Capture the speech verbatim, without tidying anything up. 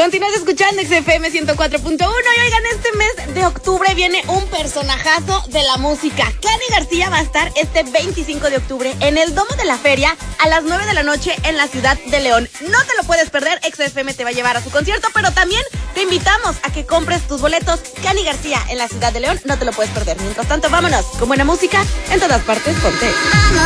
Continúas escuchando X F M ciento cuatro punto uno y oigan, este mes de octubre viene un personajazo de la música. Cani García va a estar este veinticinco de octubre en el Domo de la Feria a las nueve de la noche en la ciudad de León. No te lo puedes perder, X F M te va a llevar a su concierto, pero también te invitamos a que compres tus boletos. Cani García en la ciudad de León, no te lo puedes perder. Mientras tanto, vámonos con buena música en todas partes, ponte.